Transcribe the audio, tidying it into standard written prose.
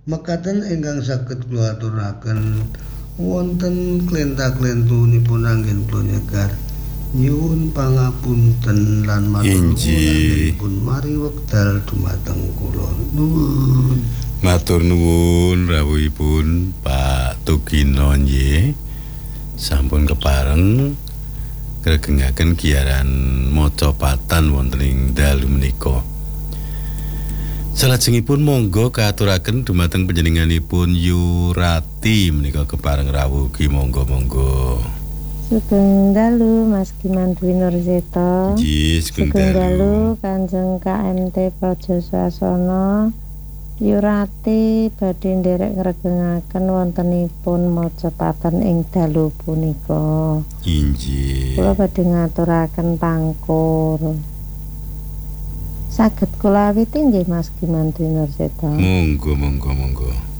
Mekaten ingkang saged kula aturaken wonten klenta-klentunipun anggen kula nyegar nyuwun pangapunten lan matur nuwun mari wekdal dumateng kula nuwun. Matur nuwun rawuhipun Pak Tugino nggih. Sampun kepareng gregengaken giaran maca patan wonten ing dalu menika. Salajengipun monggo katuraken dumateng panjenenganipun Yurati menika kepareng rawuh ugi monggo. Sugeng dalu Mas Kiman Dwi Nurseta. Nggih, sugeng dalu Kanjeng KMT Praja Swasana. Yurati badhe nderek ngregengaken wontenipun maca patan ing dalu punika. Inggih. Kula badhe ngaturaken pangkur. Saged kula awiti nggih Mas Kiman Dwi Nurseta. Monggo.